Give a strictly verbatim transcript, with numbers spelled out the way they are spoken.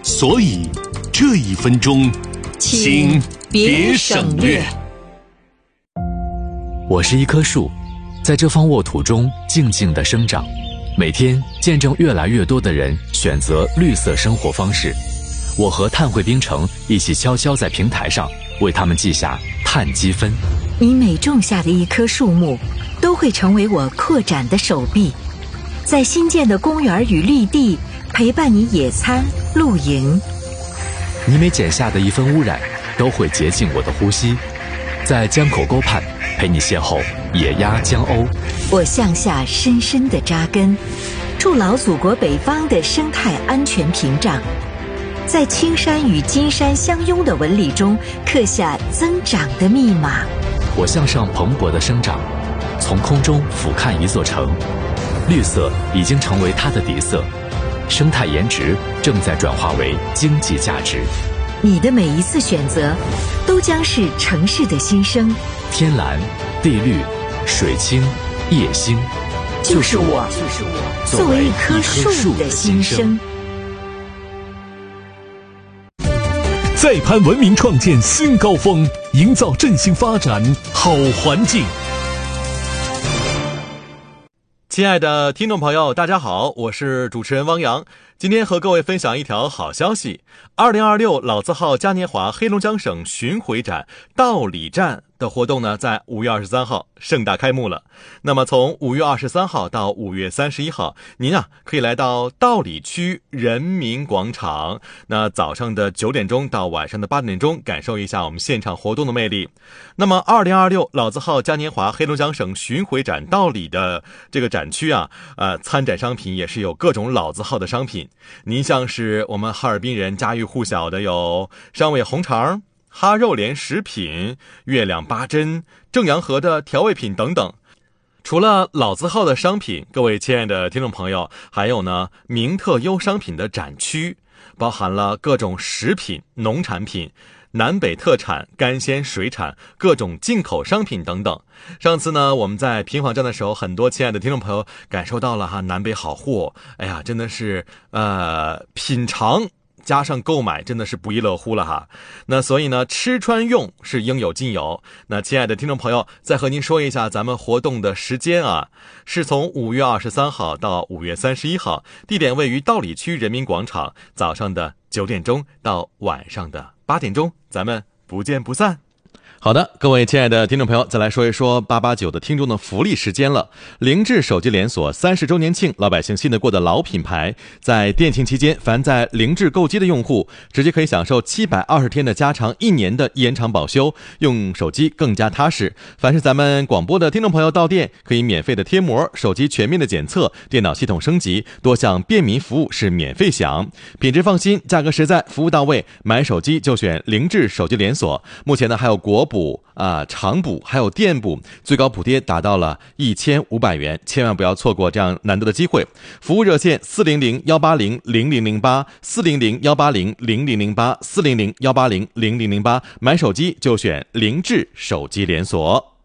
所以这一分钟，请别省略。 我是一棵树，在这方沃土中静静地生长，每天见证越来越多的人选择绿色生活方式。我和碳汇冰城一起悄悄在平台上为他们记下碳积分。 你每种下的一棵树木，都会成为我扩展的手臂，在新建的公园与绿地陪伴你野餐露营。 你每剪下的一分污染，都会洁净我的呼吸，在江口沟畔陪你邂逅野鸭江鸥。 我向下深深地扎根，筑牢祖国北方的生态安全屏障，在青山与金山相拥的纹理中刻下增长的密码。 我向上蓬勃的生长，从空中俯瞰一座城，绿色已经成为它的底色，生态颜值正在转化为经济价值。 你的每一次选择，都将是城市的新生。 天蓝、地绿、水清、夜星， 就是我，就是我，作为一棵树的新生。 再攀文明创建新高峰，营造振兴发展好环境。 亲爱的听众朋友，大家好，我是主持人汪洋。今天和各位分享一条好消息，二零二六老字号嘉年华黑龙江省巡回展道里站的活动呢，在五月二十三号盛大开幕了。那么从五月二十三号到五月三十一号，您啊可以来到道里区人民广场，那早上的九点钟到晚上的八点钟，感受一下我们现场活动的魅力。那么二零二六老字号嘉年华黑龙江省巡回展道里的这个展区啊，呃，参展商品也是有各种老字号的商品。您像是我们哈尔滨人家喻户晓的有上尾红肠、哈肉莲食品、月亮八珍、正阳河的调味品等等。除了老字号的商品，各位亲爱的听众朋友，还有呢名特优商品的展区，包含了各种食品、农产品、南北特产、干鲜水产、各种进口商品等等。上次呢我们在平访站的时候，很多亲爱的听众朋友感受到了哈南北好货，哎呀真的是呃品尝加上购买真的是不亦乐乎了哈。那所以呢吃穿用是应有尽有。那亲爱的听众朋友，再和您说一下咱们活动的时间啊，是从五月二十三号到五月三十一号，地点位于道里区人民广场，早上的九点钟到晚上的八点钟，咱们不见不散。好的，各位亲爱的听众朋友，再来说一说八八九的听众的福利时间了。凌志手机连锁三十周年庆，老百姓信得过的老品牌，在店庆期间，凡在凌志购机的用户，直接可以享受七百二十天的加长一年的延长保修，用手机更加踏实。凡是咱们广播的听众朋友到店，可以免费的贴膜，手机全面的检测，电脑系统升级，多项便民服务是免费享，品质放心，价格实在，服务到位，买手机就选凌志手机连锁。目前呢还有国补啊、长补还有电补，最高补贴达到了一千五百元，千万不要错过这样难得的机会。服务热线四零零幺八零零零零八，四零零幺八零零零零八，四零零幺八零零零零八，买手机就选凌志手机连锁。